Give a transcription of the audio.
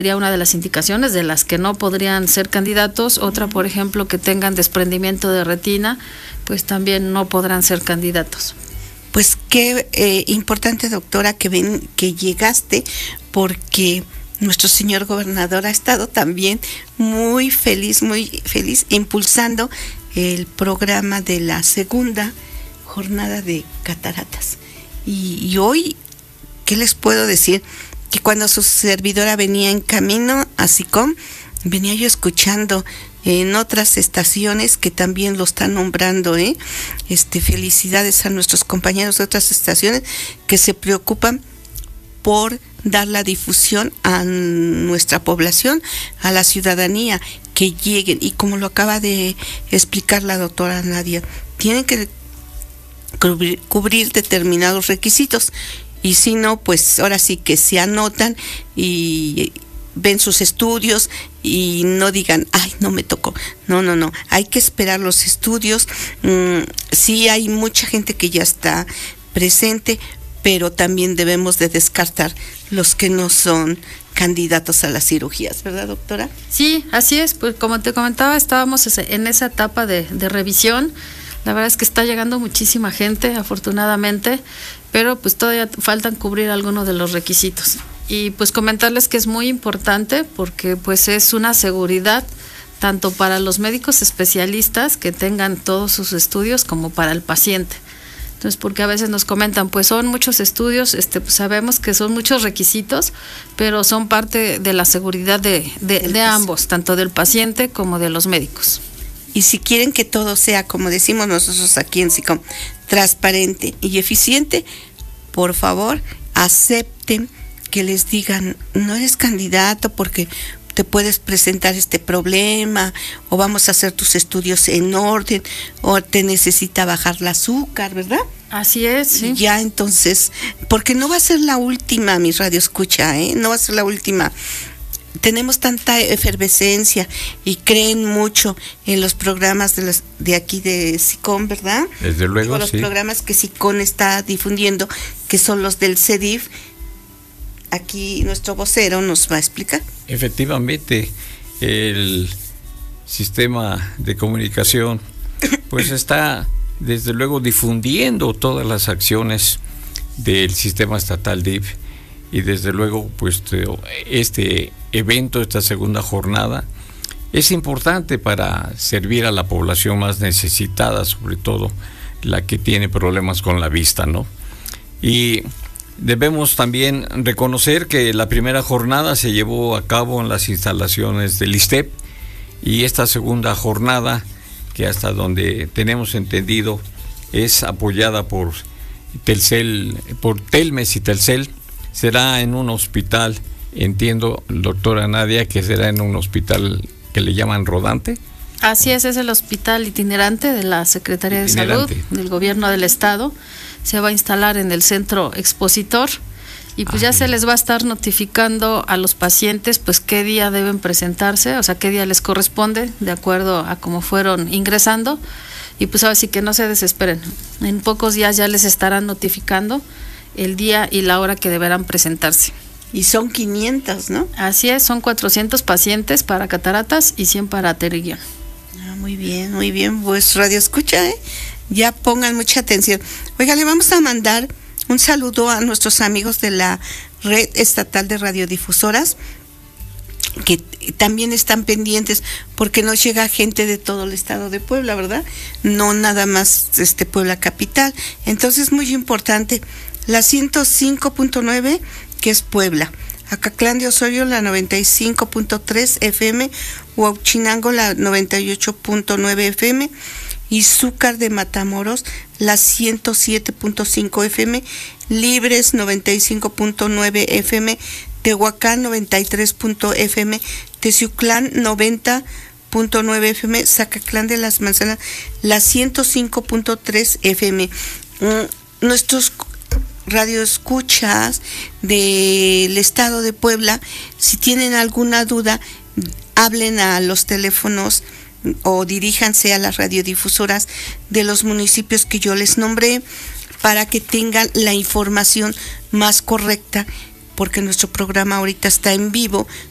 Sería una de las indicaciones de las que no podrían ser candidatos. Otra, por ejemplo, que tengan desprendimiento de retina, pues también no podrán ser candidatos. Pues qué importante, doctora, que llegaste, porque nuestro señor gobernador ha estado también muy feliz, impulsando el programa de la segunda jornada de cataratas. Y hoy, ¿qué les puedo decir? Que cuando su servidora venía en camino a SICOM, venía yo escuchando en otras estaciones que también lo están nombrando, felicidades a nuestros compañeros de otras estaciones que se preocupan por dar la difusión a nuestra población, a la ciudadanía, que lleguen, y como lo acaba de explicar la doctora Nadia, tienen que cubrir determinados requisitos, y si no, pues ahora sí que se anotan y ven sus estudios y no digan, ay, no me tocó. No, hay que esperar los estudios. Sí hay mucha gente que ya está presente, pero también debemos de descartar los que no son candidatos a las cirugías, ¿verdad, doctora? Sí, así es. Pues como te comentaba, estábamos en esa etapa de revisión. La verdad es que está llegando muchísima gente, afortunadamente, pero pues todavía faltan cubrir algunos de los requisitos. Y pues comentarles que es muy importante porque pues es una seguridad tanto para los médicos especialistas que tengan todos sus estudios como para el paciente. Entonces, porque a veces nos comentan, pues son muchos estudios, pues sabemos que son muchos requisitos, pero son parte de la seguridad de ambos, tanto del paciente como de los médicos. Y si quieren que todo sea, como decimos nosotros aquí en SICOM, transparente y eficiente, por favor, acepten que les digan, no eres candidato porque te puedes presentar este problema, o vamos a hacer tus estudios en orden, o te necesita bajar el azúcar, ¿verdad? Así es, sí. Ya entonces, porque no va a ser la última, mi radio escucha, no va a ser la última. Tenemos tanta efervescencia y creen mucho en los programas de aquí de SICOM, ¿verdad? Desde luego, los programas que SICOM está difundiendo, que son los del CEDIF. Aquí nuestro vocero nos va a explicar. Efectivamente, el sistema de comunicación pues está desde luego difundiendo todas las acciones del sistema estatal DIF, y desde luego pues este evento, esta segunda jornada, es importante para servir a la población más necesitada, sobre todo la que tiene problemas con la vista, ¿no? Y debemos también reconocer que la primera jornada se llevó a cabo en las instalaciones del ISSSTEP, y esta segunda jornada, que hasta donde tenemos entendido es apoyada por Telmes y Telcel, será en un hospital, entiendo, doctora Nadia, que será en un hospital que le llaman rodante. Así es el hospital itinerante de la Secretaría de Salud del Gobierno del Estado. Se va a instalar en el centro expositor, y pues ya se les va a estar notificando a los pacientes pues qué día deben presentarse, o sea, qué día les corresponde, de acuerdo a cómo fueron ingresando. Y pues ahora sí que no se desesperen, en pocos días ya les estarán notificando el día y la hora que deberán presentarse. Y son 500, ¿no? Así es, son 400 pacientes para cataratas y 100 para pterigio. Muy bien, pues radio escucha, ya pongan mucha atención. Oiga, le vamos a mandar un saludo a nuestros amigos de la Red Estatal de Radiodifusoras, que también están pendientes porque nos llega gente de todo el estado de Puebla, ¿verdad? No nada más Puebla capital. Entonces, muy importante, la 105.9, que es Puebla, Acatlán de Osorio la 95.3 FM, Huauchinango la 98.9 FM, y Zúcar de Matamoros la 107.5 FM, Libres 95.9 FM, Tehuacán 93. FM, Teciuclán 90.9 FM, Zacatlán de las Manzanas la 105.3 FM. Nuestros radioescuchas del estado de Puebla, si tienen alguna duda, hablen a los teléfonos o diríjanse a las radiodifusoras de los municipios que yo les nombré para que tengan la información más correcta, porque nuestro programa ahorita está en vivo